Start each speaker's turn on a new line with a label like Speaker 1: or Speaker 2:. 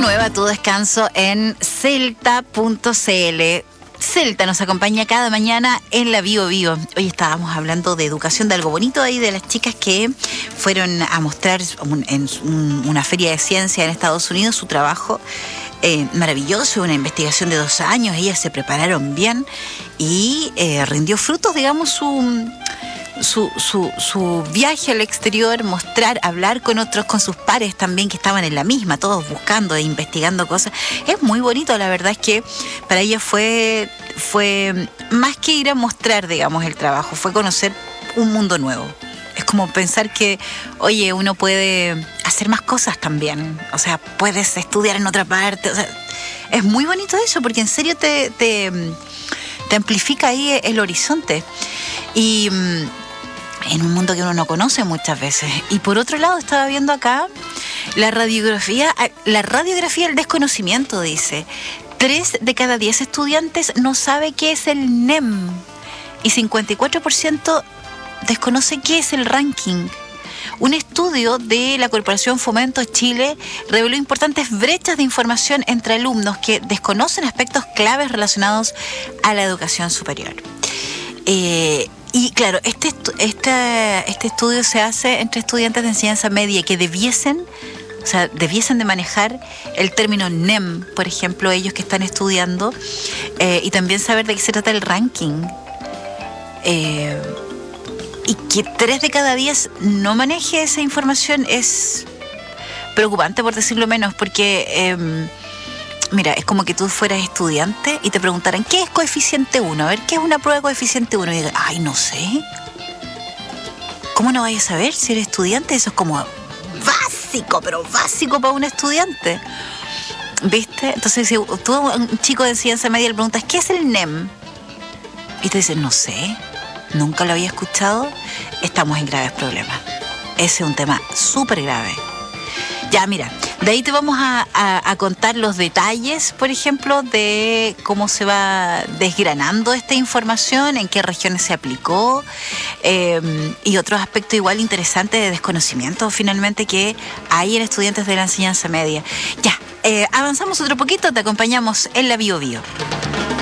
Speaker 1: Renueva tu descanso en celta.cl. Celta nos acompaña cada mañana en la Bio Bio. Hoy estábamos hablando de educación, de algo bonito ahí, de las chicas que fueron a mostrar en una feria de ciencia en Estados Unidos su trabajo maravilloso, una investigación de 2 años. Ellas se prepararon bien y rindió frutos, digamos, su viaje al exterior, mostrar, hablar con otros, con sus pares también que estaban en la misma, todos buscando e investigando cosas. Es muy bonito, la verdad es que para ella fue más que ir a mostrar, digamos, el trabajo, fue conocer un mundo nuevo. Es como pensar que, oye, uno puede hacer más cosas también, o sea, puedes estudiar en otra parte, o sea, es muy bonito eso, porque en serio te amplifica ahí el horizonte. Y en un mundo que uno no conoce muchas veces. Y por otro lado, estaba viendo acá la radiografía del desconocimiento, dice. 3 de cada 10 estudiantes no sabe qué es el NEM y 54% desconoce qué es el ranking. Un estudio de la Corporación Fomento Chile reveló importantes brechas de información entre alumnos que desconocen aspectos claves relacionados a la educación superior. Y claro, este estudio se hace entre estudiantes de enseñanza media que debiesen de manejar el término NEM, por ejemplo, ellos que están estudiando, y también saber de qué se trata el ranking. Y que 3 de cada 10 no maneje esa información es preocupante, por decirlo menos, porque mira, es como que tú fueras estudiante y te preguntaran, ¿qué es coeficiente 1? A ver, ¿qué es una prueba de coeficiente 1? Y digas, ay, no sé. ¿Cómo no vayas a saber si eres estudiante? Eso es como básico, pero básico para un estudiante. ¿Viste? Entonces, si tú a un chico de enseñanza media le preguntas, ¿qué es el NEM? Y te dicen, no sé, nunca lo había escuchado, estamos en graves problemas. Ese es un tema súper grave. Ya, mira, de ahí te vamos a contar los detalles, por ejemplo, de cómo se va desgranando esta información, en qué regiones se aplicó, y otros aspectos igual interesantes de desconocimiento, finalmente, que hay en estudiantes de la enseñanza media. Ya, avanzamos otro poquito, te acompañamos en la Bio Bio.